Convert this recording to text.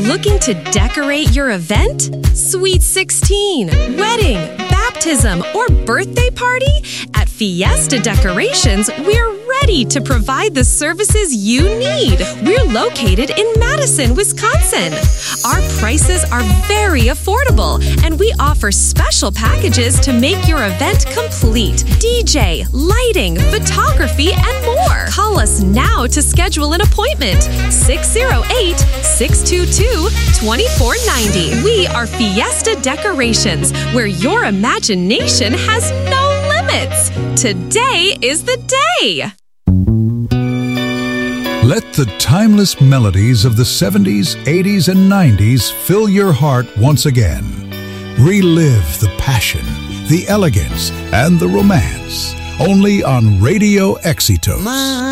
Looking to decorate your event? Sweet 16, wedding, baptism, or birthday party? At Fiesta Decorations, we're ready to provide the services you need. We're located in Madison, Wisconsin. Our prices are very affordable, and we offer special packages to make your event complete. DJ, lighting, photography, and more. Call us now to schedule an appointment. 608-622-2490. We are Fiesta Decorations, where your imagination has no limits. Today is the day. Let the timeless melodies of the 70s, 80s, and 90s fill your heart once again. Relive the passion, the elegance, and the romance. Only on Radio Éxitos.